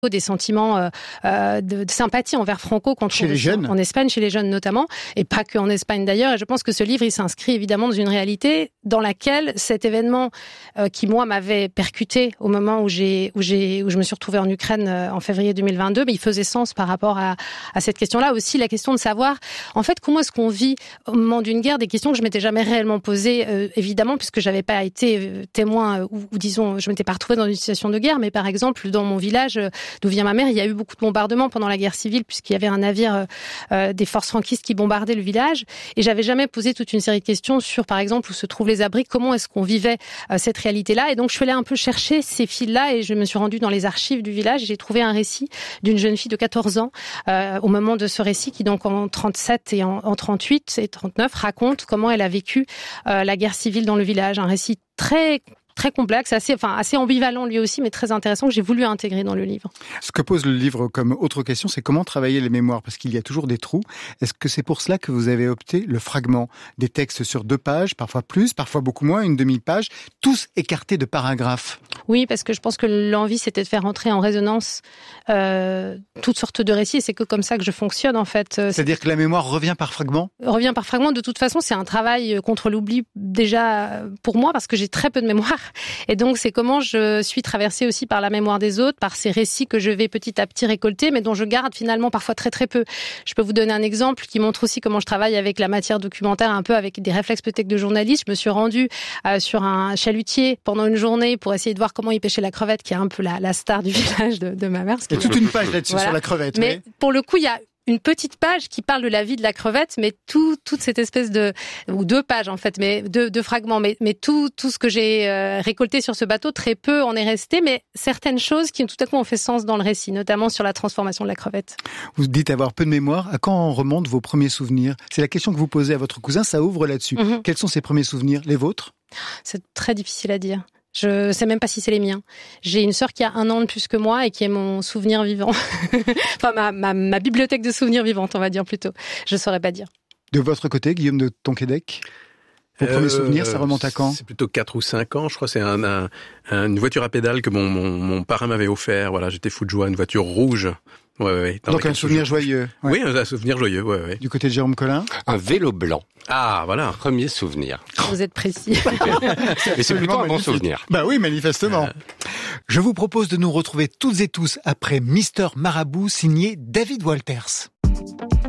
des sentiments de sympathie envers Franco quand chez les jeunes, en Espagne, chez les jeunes notamment, et pas que en Espagne d'ailleurs. Et je pense que ce livre, il s'inscrit évidemment dans une réalité dans laquelle cet événement qui moi m'avait percuté au moment où je me suis retrouvée en Ukraine en février 2022, mais il faisait sens par rapport à cette question-là. Aussi la question de savoir en fait comment est-ce qu'on vit au moment d'une guerre, des questions que je m'étais jamais réellement posées évidemment puisque j'avais pas été témoin ou disons je m'étais pas retrouvée dans une situation de guerre, mais par exemple dans mon village d'où vient ma mère, il y a eu beaucoup de bombardements pendant la guerre civile puisqu'il y avait un navire des forces franquistes qui bombardait le village et j'avais jamais posé toute une série de questions sur par exemple où se trouvent les abris, comment est-ce qu'on vivait cette réalité-là, et donc je suis allée un peu chercher ces fils-là et je me suis rendue dans les archives du village et j'ai trouvé un récit d'une jeune fille de 14 ans au moment de ce récit qui donc en 37 et en 38 et 39 raconte comment elle a vécu la guerre civile dans le village, un récit très complexe, assez ambivalent lui aussi, mais très intéressant que j'ai voulu intégrer dans le livre. Ce que pose le livre comme autre question, c'est comment travailler les mémoires, parce qu'il y a toujours des trous. Est-ce que c'est pour cela que vous avez opté le fragment, des textes sur 2 pages, parfois plus, parfois beaucoup moins, une demi-page, tous écartés de paragraphes? Oui, parce que je pense que l'envie, c'était de faire entrer en résonance toutes sortes de récits, et c'est que comme ça que je fonctionne en fait. C'est-à-dire que la mémoire revient par fragments? Revient par fragments. De toute façon, c'est un travail contre l'oubli déjà pour moi, parce que j'ai très peu de mémoire. Et donc, c'est comment je suis traversée aussi par la mémoire des autres, par ces récits que je vais petit à petit récolter, mais dont je garde finalement parfois très très peu. Je peux vous donner un exemple qui montre aussi comment je travaille avec la matière documentaire, un peu avec des réflexes peut-être de journaliste. Je me suis rendue sur un chalutier pendant une journée pour essayer de voir comment il pêchait la crevette, qui est un peu la star du village de ma mère. Il y a toute une page là-dessus voilà. Sur la crevette. Mais pour le coup, il y a une petite page qui parle de la vie de la crevette, mais toute cette espèce ou 2 pages en fait, mais de fragments, mais tout ce que j'ai récolté sur ce bateau, très peu en est resté, mais certaines choses qui tout à coup ont fait sens dans le récit, notamment sur la transformation de la crevette. Vous dites avoir peu de mémoire. À quand remontent vos premiers souvenirs? C'est la question que vous posez à votre cousin, ça ouvre là-dessus. Mm-hmm. Quels sont ses premiers souvenirs? Les vôtres? C'est très difficile à dire. Je sais même pas si c'est les miens. J'ai une sœur qui a 1 an de plus que moi et qui est mon souvenir vivant. Enfin, ma bibliothèque de souvenirs vivantes, on va dire plutôt. Je saurais pas dire. De votre côté, Guillaume de Tonquédec, vos premiers souvenirs, ça remonte à quand? C'est plutôt 4 ou 5 ans, je crois. C'est une voiture à pédales que mon parrain m'avait offert. Voilà, j'étais fou de joie, une voiture rouge. Ouais. Donc un souvenir joyeux. Ouais. Oui, un souvenir joyeux, ouais. Du côté de Jérôme Collin? Un vélo blanc. Ah, voilà. Premier souvenir. Vous êtes précis. Mais c'est plutôt un bon souvenir. Bah oui, manifestement. Je vous propose de nous retrouver toutes et tous après Mister Marabout, signé David Walters.